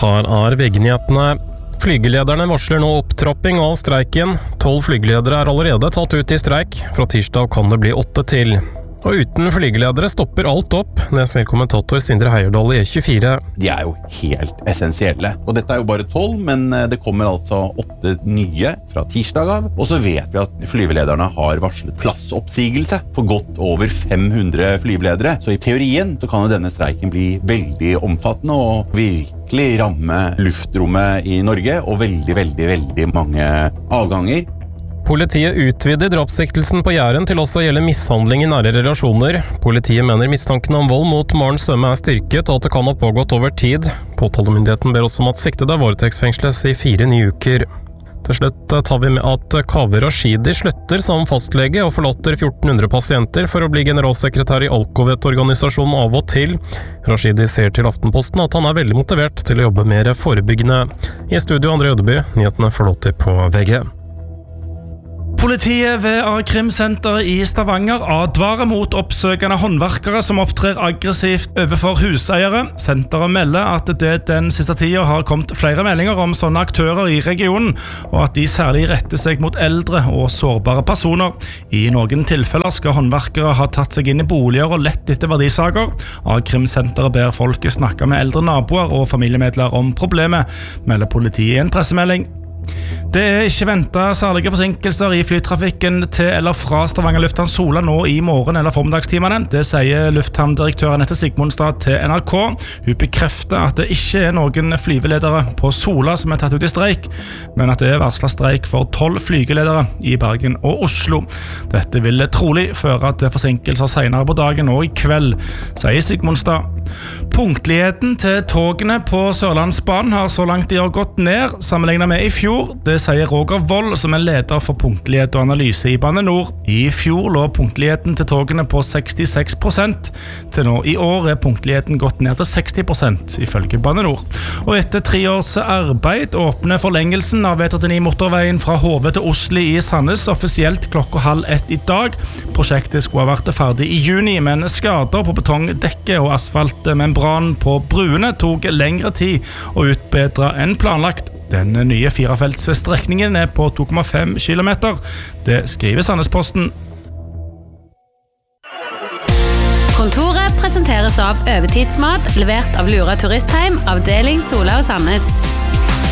Her VG-nyhetene. Flygelederne varsler nå opptrapping av streiken. 12 flygeledere allerede tatt ut I streik. Fra tirsdag kan det bli 8 til. Og uten flygeledere stopper alt opp, det sier kommentator Sindre Heierdal I E24. De jo helt essensielle. Og dette jo bare 12, men det kommer altså 8 nye fra tirsdag av. Og så vet vi at flyvelederne har varslet plassoppsigelse for godt over 500 flyveledere. Så I teorien så kan denne streiken bli veldig omfattende og virkelig ramme luftrommet I Norge og veldig mange avganger. Politiet utvider drapssiktelsen på Jæren til også å gjelde mishandling I nære relasjoner. Politiet mener mistanken om vold mot Maren Sømme styrket, og at det kan ha pågått over tid. Påtalemyndigheten ber også om at siktede varetektsfengsles I 4 nye uker. Til slutt tar vi med at Kaveh Rashidi slutter som fastlege og forlater 1400 pasienter for å bli generalsekretær I Alcovet-organisasjonen av og til. Rashidi sier til Aftenposten at han veldig motivert til å jobbe mer forebyggende. I studio André Ødeby, nyhetene forlåter på VG. Politiet ved A-krimsenteret I Stavanger advarer mot oppsøkende håndverkere som opptrer aggressivt overfor huseiere. Senteret melder at det den siste tiden har kommet flere meldinger om sånne aktører I regionen, og at de særlig retter seg mot eldre og sårbare personer. I noen tilfeller skal håndverkere ha tatt seg inn I boliger og lett etter verdisaker. A-krimsenteret ber folket snakke med eldre naboer og familiemedlemmer om problemet, melder politiet I en pressemelding. Det ikke ventet særlige forsinkelser I flytrafikken til eller fra Stavanger lufthavn Sola nå I morgen eller formiddagstimene. Det sier lufthavndirektør Anette Sigmundstad til NRK. Hun bekrefter at det ikke noen flyveledere på Sola som tatt ut I streik, men at det varslet streik for 12 flygeledere I Bergen og Oslo. Dette vil trolig føre til forsinkelser senere på dagen og I kveld, sier Sigmundstad. Punktligheten til togene på Sørlandsbanen har så langt de har gått ned, sammenlignet med I fjor. Det sier Roger Wold, som leder for punktlighet og analyse I Bane Nor. I fjor lå punktligheten til togene på 66%. Til nå I år punktligheten gått ned til 60%, ifølge Bane Nor. Og etter 3 års arbeid åpner forlengelsen av E39 motorveien fra Hove til Osli I Sandnes offisielt 12:30 I dag. Prosjektet skulle ha vært ferdig I juni, men skader på betongdekket og asfaltmembran på bruene tok lengre tid å utbedre enn planlagt. Den nye 4-feltsstrekningen på 2,5 kilometer. Det skriver Sandnesposten. Kontoret presenteres av Øvetidsmat, levert av Lura Turistheim, avdeling Sola og Sandnes.